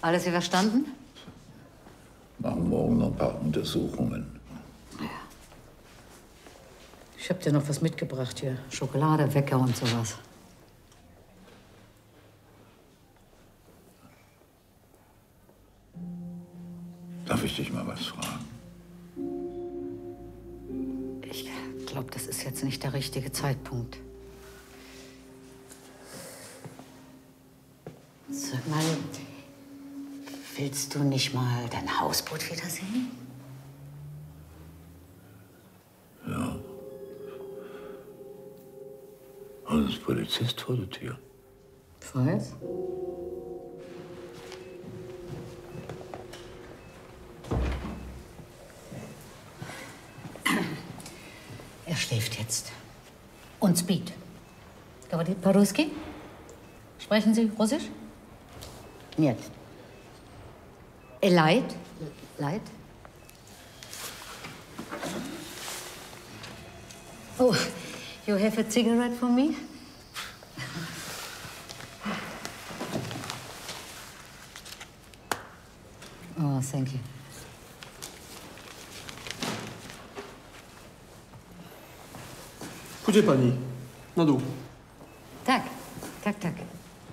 Alles überstanden? Machen morgen noch ein paar Untersuchungen. Ja. Ich hab dir noch was mitgebracht hier. Schokolade, Wecker und sowas. Darf ich dich mal was fragen? Ich glaube, das ist jetzt nicht der richtige Zeitpunkt. Sag mal, willst du nicht mal dein Hausboot wiedersehen? Ja. Und es ist Polizist vor der Tür. Was? Er schläft jetzt. Und Speed. Говорит по-русски? Sprechen Sie Russisch? Нет. Leid? Leid? Oh, you have a cigarette for me? Oh, thank you. Gdzie pani? Na dół. Tak, tak, tak.